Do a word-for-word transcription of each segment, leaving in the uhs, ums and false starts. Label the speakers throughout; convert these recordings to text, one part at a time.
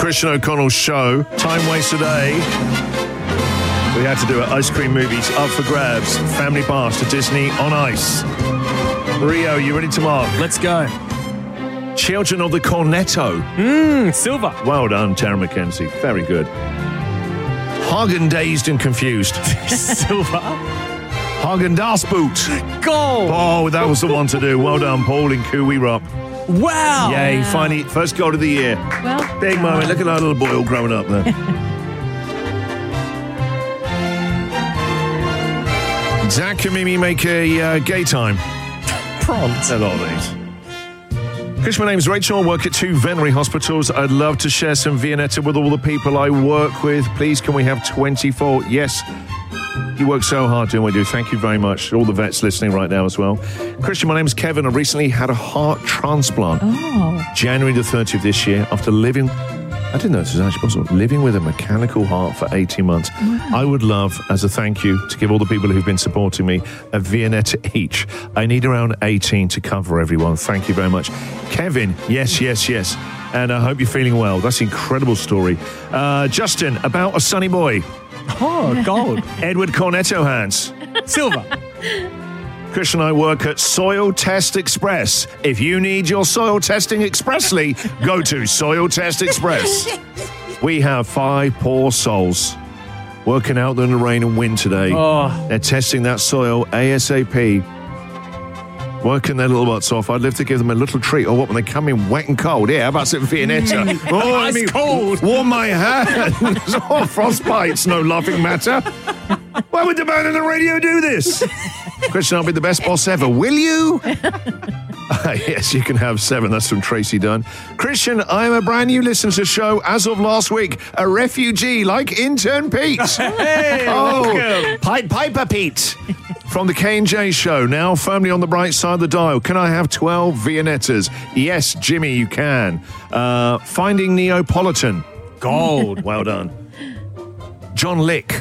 Speaker 1: Christian O'Connell Show. Time waste today. We had to do it. Ice cream movies up for grabs. Family pass to Disney on Ice. Rio, you ready to mark?
Speaker 2: Let's go.
Speaker 1: Children of the Cornetto.
Speaker 2: Mmm, silver.
Speaker 1: Well done, Tara McKenzie. Very good. Hagen Dazed and Confused.
Speaker 2: Silver.
Speaker 1: Hagen-Dazs boot.
Speaker 2: Gold.
Speaker 1: Oh, that was the one to do. Well done, Paul in Kuwi-Rup.
Speaker 2: Wow.
Speaker 1: Yay, finally, first goal of the year.
Speaker 3: Well
Speaker 1: Big
Speaker 3: done.
Speaker 1: moment. Look at that little boy all growing up there. Zach and Mimi make a uh, gay time.
Speaker 2: Prompt.
Speaker 1: A lot of these. Chris, my name's Rachel. I work at two veterinary hospitals. I'd love to share some Viennetta with all the people I work with. Please, can we have twenty-four? Yes. You work so hard doing what you do. Thank you very much. All the vets listening right now as well. Christian, my name's Kevin. I recently had a heart transplant.
Speaker 3: Oh.
Speaker 1: January the thirtieth this year after living... I didn't know this was actually possible. Living with a mechanical heart for eighteen months. Wow. I would love, as a thank you, to give all the people who've been supporting me a Viennetta each. I need around eighteen to cover everyone. Thank you very much. Kevin, yes, yes, yes. And I hope you're feeling well. That's an incredible story. Uh, Justin, about a sunny boy.
Speaker 2: Oh, gold.
Speaker 1: Edward Cornetto hands.
Speaker 2: Silver.
Speaker 1: Chris and I work at Soil Test Express. If you need your soil testing expressly, go to Soil Test Express. We have five poor souls working out in the rain and wind today.
Speaker 2: Oh.
Speaker 1: They're testing that soil ASAP. Working their little butts off. I'd love to give them a little treat. Or what, when they come in wet and cold? Yeah, how about some Viennetta? Oh,
Speaker 2: Ice
Speaker 1: let me
Speaker 2: cold.
Speaker 1: warm my hands. Oh, frostbite's no laughing matter. Why would the man on the radio do this? Christian, I'll be the best boss ever. Will you? Uh, yes, you can have seven. That's from Tracy Dunn. Christian, I'm a brand new listener to the show as of last week. A refugee like intern Pete.
Speaker 2: Hey,
Speaker 1: oh,
Speaker 2: welcome.
Speaker 1: Pipe Piper Pete. From the K and J show, now firmly on the bright side of the dial. Can I have twelve Viennettas? Yes, Jimmy, you can. Uh, Finding Neapolitan.
Speaker 2: Gold.
Speaker 1: Well done. John Lick.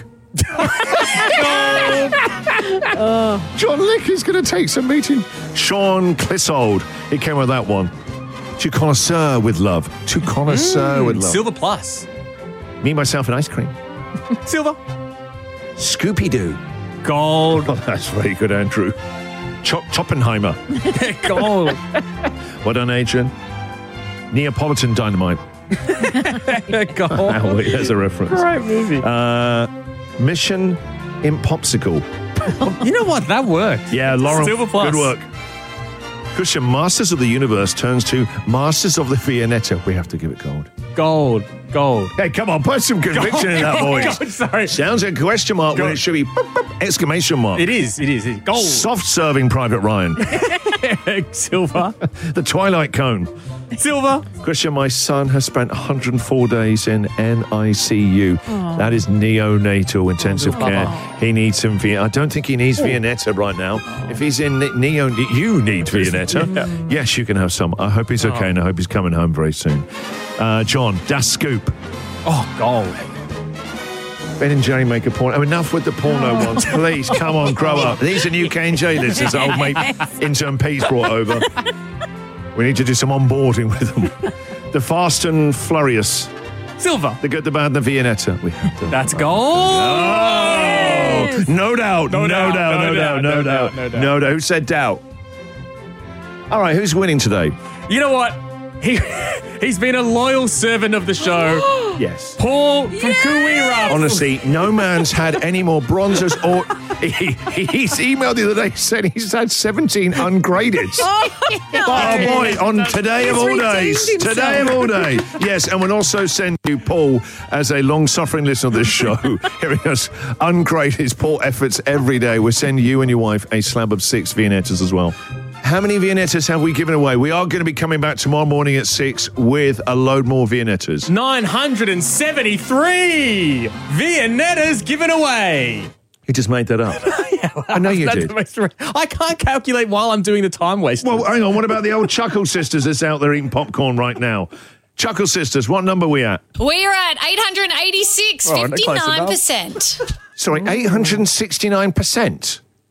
Speaker 3: Oh.
Speaker 1: John Lick is going to take some meeting. Sean Clissold. He came with that one. To connoisseur with love. To connoisseur
Speaker 2: Mm,
Speaker 1: with love.
Speaker 2: silver plus.
Speaker 1: Me, myself, and ice cream.
Speaker 2: Silver.
Speaker 1: Scooby-Doo.
Speaker 2: Gold.
Speaker 1: Oh, that's very good, Andrew. Chop Choppenheimer.
Speaker 2: Gold.
Speaker 1: Well done, Adrian. Neapolitan Dynamite.
Speaker 2: Gold.
Speaker 1: Oh, wait, there's a reference.
Speaker 2: Great movie.
Speaker 1: Uh, Mission Impossible.
Speaker 2: You know what? That worked.
Speaker 1: Yeah, Lauren.
Speaker 2: Silver plus.
Speaker 1: Good work. Christian, Masters of the Universe turns to Masters of the Viennetta. We have to give it gold.
Speaker 2: Gold. Gold.
Speaker 1: Hey, come on, put some conviction in that voice.
Speaker 2: Gold, sorry.
Speaker 1: Sounds like a question mark when
Speaker 2: Gold.
Speaker 1: it should be boop, boop, exclamation mark.
Speaker 2: It is. It is. It is. Gold.
Speaker 1: Soft-serving Private Ryan.
Speaker 2: Silver.
Speaker 1: The Twilight Cone.
Speaker 2: Silver.
Speaker 1: Christian, my son has spent one hundred four days in N I C U.
Speaker 3: Aww.
Speaker 1: That is neonatal intensive
Speaker 2: Aww.
Speaker 1: care. He needs some Viennetta. I don't think he needs Viennetta right now. If he's in ne- neo, you need Viennetta.
Speaker 2: Yeah.
Speaker 1: Yes, you can have some. I hope he's okay,
Speaker 2: Oh.
Speaker 1: and I hope he's coming home very soon. Uh, John, Das Scoop.
Speaker 2: Oh, gold.
Speaker 1: Ben and Jerry make a porno. Oh, enough with the porno ones, please. Come on, grow up. These are new K and J listeners that old mate intern P's brought over. We need to do some onboarding with them. The Fast and Furious.
Speaker 2: Silver.
Speaker 1: The Good, the Bad, and the Viennetta. We have to.
Speaker 2: That's gold.
Speaker 1: Oh, no doubt, no, doubt, no doubt, no doubt,
Speaker 2: no doubt.
Speaker 1: no doubt. Who said doubt? All right, who's winning today?
Speaker 2: You know what? He he's been a loyal servant of the show.
Speaker 1: Yes.
Speaker 2: Paul from Kuwi-Rup.
Speaker 1: Honestly, no man's had any more bronzes or... He, he, he's emailed the other day saying he's had seventeen ungraded. Oh, boy, on today of
Speaker 3: He's
Speaker 1: all
Speaker 3: redeemed
Speaker 1: days.
Speaker 3: himself.
Speaker 1: Today of all days. Yes, and we'll also send you Paul as a long-suffering listener of this show, hearing us ungrade his poor efforts every day. We'll send you and your wife a slab of six Viennettas as well. How many Viennettas have we given away? We are going to be coming back tomorrow morning at six with a load more Viennettas.
Speaker 2: nine hundred seventy-three Viennettas given away.
Speaker 1: You just made that up.
Speaker 2: Yeah, well,
Speaker 1: I know you
Speaker 2: that's
Speaker 1: did.
Speaker 2: the most- I can't calculate while I'm doing the time waste.
Speaker 1: Well, hang on. What about the old Chuckle Sisters that's out there eating popcorn right now? Chuckle Sisters, what number are we at?
Speaker 4: We're at eight hundred eighty-six,
Speaker 2: Oh, no, close enough.
Speaker 4: fifty-nine percent.
Speaker 1: Sorry, eight hundred sixty-nine percent.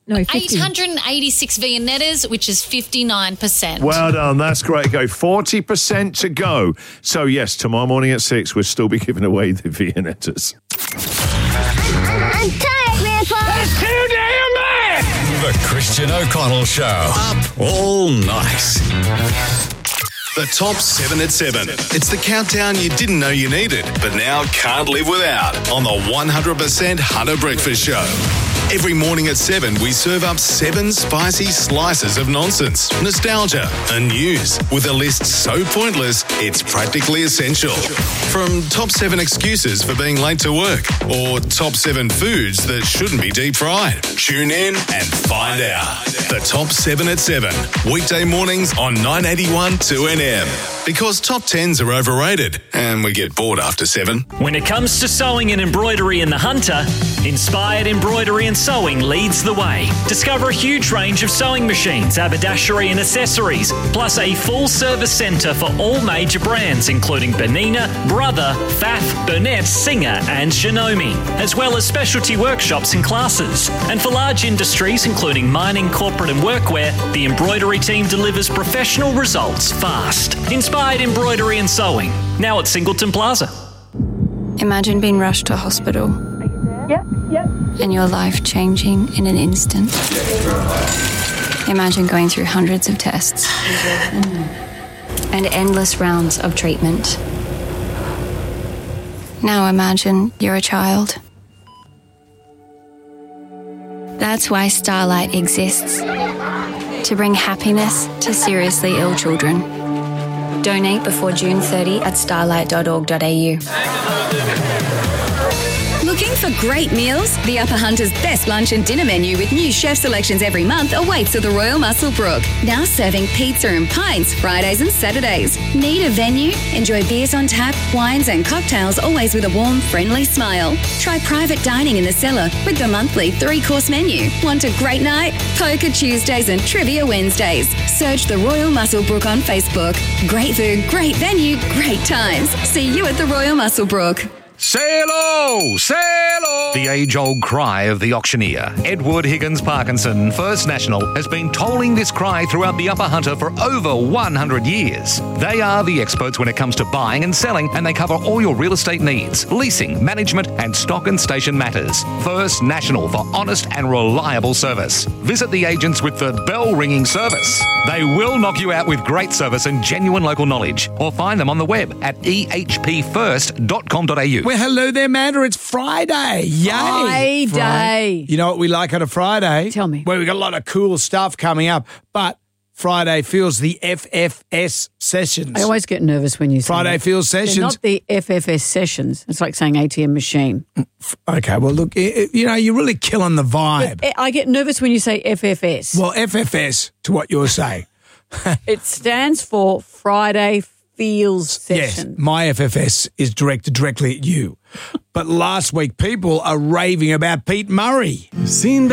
Speaker 3: No, fifty.
Speaker 4: eight hundred eighty-six Viennettas, which is fifty-nine percent.
Speaker 1: Well done. That's great. Go forty percent to go. So, yes, tomorrow morning at six, we'll still be giving away the Viennettas.
Speaker 5: I'm tired, Grandpa.
Speaker 6: That's too damn bad.
Speaker 7: The Christian O'Connell Show. Up all night. The Top seven at seven. It's the countdown you didn't know you needed, but now can't live without on the one hundred percent Hunter Breakfast Show. Every morning at seven, we serve up seven spicy slices of nonsense, nostalgia, and news with a list so pointless, it's practically essential. From top seven excuses for being late to work, or top seven foods that shouldn't be deep fried. Tune in and find out. The Top seven at seven. Weekday mornings on nine eighty-one two N M. Because top tens are overrated, and we get bored after seven.
Speaker 8: When it comes to sewing and embroidery in the Hunter, Inspired Embroidery and Sewing leads the way. Discover a huge range of sewing machines, haberdashery and accessories, plus a full-service centre for all major brands, including Bernina, Brother, Pfaff, Burnett, Singer and Shinomi, as well as specialty workshops and classes. And for large industries, including mining, corporate and workwear, the embroidery team delivers professional results fast. Inspired Embroidery and Sewing, now at Singleton Plaza.
Speaker 9: Imagine being rushed to hospital.
Speaker 10: Yep, yep.
Speaker 9: And your life changing in an instant. Imagine going through hundreds of tests and endless rounds of treatment. Now imagine you're a child. That's why Starlight exists. To bring happiness to seriously ill children. Donate before June thirtieth at starlight dot org dot a u.
Speaker 11: Looking for great meals? The Upper Hunter's best lunch and dinner menu with new chef selections every month awaits at the Royal Muswellbrook. Now serving pizza and pints Fridays and Saturdays. Need a venue? Enjoy beers on tap, wines and cocktails, always with a warm, friendly smile. Try private dining in the cellar with the monthly three-course menu. Want a great night? Poker Tuesdays and Trivia Wednesdays. Search the Royal Muswellbrook on Facebook. Great food, great venue, great times. See you at the Royal Muswellbrook.
Speaker 12: Sail-o! Sail-o! The age-old cry of the auctioneer, Edward Higgins Parkinson, First National, has been tolling this cry throughout the Upper Hunter for over one hundred years. They are the experts when it comes to buying and selling, and they cover all your real estate needs, leasing, management, and stock and station matters. First National for honest and reliable service. Visit the agents with the bell-ringing service. They will knock you out with great service and genuine local knowledge, or find them on the web at e h p first dot com dot a u.
Speaker 6: Well, hello there, Manda. It's Friday. Yay.
Speaker 3: Friday.
Speaker 6: You know what we like on a Friday?
Speaker 3: Tell me.
Speaker 6: Well, we've got a lot of cool stuff coming up, but Friday feels the F F S sessions.
Speaker 3: I always get nervous when you say
Speaker 6: Friday
Speaker 3: that.
Speaker 6: feels sessions.
Speaker 3: They're not the F F S sessions. It's like saying A T M machine.
Speaker 6: Okay, well, look, you know, you're really killing the vibe.
Speaker 3: But I get nervous when you say F F S.
Speaker 6: Well, F F S, to what you're saying.
Speaker 3: It stands for Friday Feels Session.
Speaker 6: Yes, my F F S is directed directly at you. But last week, people are raving about Pete Murray.
Speaker 2: Seen